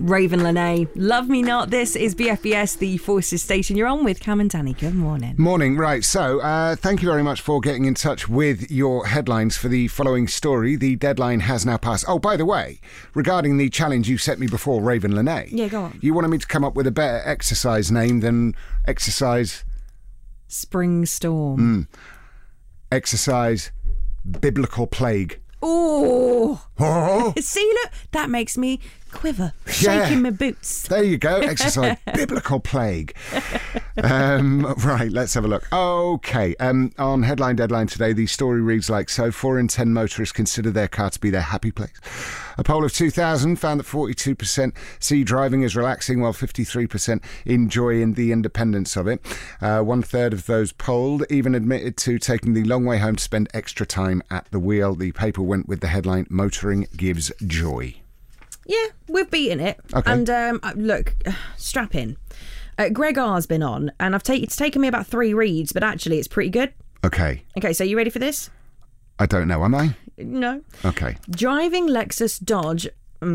Raven Lene, Love Me Not. This is BFBS, the Forces Station. You're on with Cam and Danny. Good morning. Morning. Right, so thank you very much for getting in touch with your headlines for the following story. The deadline has now passed. Oh, by the way, regarding the challenge you set me before, Raven Lene. Yeah, go on. You wanted me to come up with a better exercise name than exercise... Spring Storm. Exercise Biblical Plague. Ooh. Oh. See, look, that makes me quiver, shaking my boots. There you go, exercise Biblical Plague. Right, let's have a look. Okay, on Headline Deadline today, the story reads like so. 4 in 10 motorists consider their car to be their happy place. A poll of 2,000 found that 42% see driving as relaxing, while 53% enjoy the independence of it. 1/3 of those polled even admitted to taking the long way home to spend extra time at the wheel. The paper went with the headline, Motoring Gives Joy. Yeah, we've beaten it. Okay. And look, strap in. Greg R's been on, and it's taken me about 3 reads, but actually it's pretty good. Okay. Okay, so you ready for this? I don't know, am I? No. Okay. Driving Lexus Dodge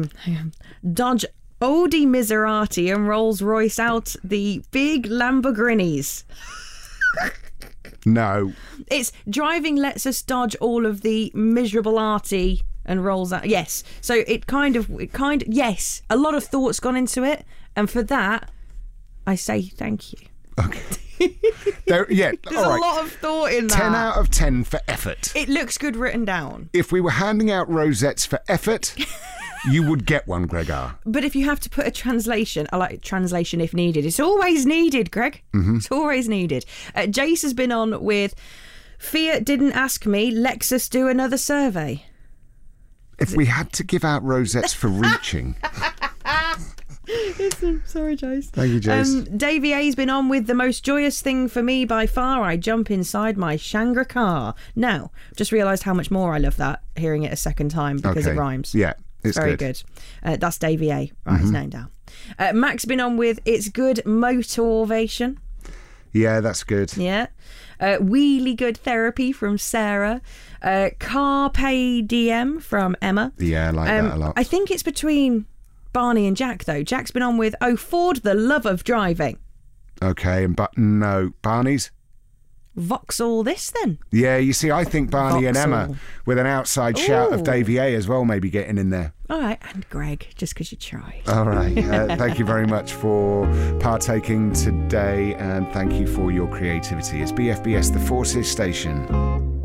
Audi Maserati and Rolls Royce out the big Lamborghinis. No. It's driving Lexus Dodge all of the miserable arty and rolls out. Yes. So yes. A lot of thought's gone into it, and for that, I say thank you. Okay. There's a lot of thought in that. 10 out of 10 for effort. It looks good written down. If we were handing out rosettes for effort, you would get one, Greg R. But if you have to put a translation, I like translation if needed. It's always needed, Greg. Mm-hmm. It's always needed. Jace has been on with Fiat didn't ask me, Lexus do another survey. If we had to give out rosettes for reaching... Sorry, Jace. Thank you, Jace. Davey A's been on with the most joyous thing for me by far. I jump inside my Shangri car. Now, just realised how much more I love that, hearing it a second time because it rhymes. Yeah, it's very good. That's Davey A. Right, his name down. Mac's been on with It's Good Motivation. Yeah, that's good. Yeah. Wheelie Good Therapy from Sarah. Carpe Diem from Emma. Yeah, I like that a lot. I think it's between Barney and Jack, though. Jack's been on with Ford, the love of driving. Okay, but no, Barney's? Vauxhall this, then. Yeah, you see, I think Barney and Vauxhall. Emma, with an outside shout of Davey A as well, maybe getting in there. All right, and Greg, just because you tried. All right, thank you very much for partaking today, and thank you for your creativity. It's BFBS, the Forces Station.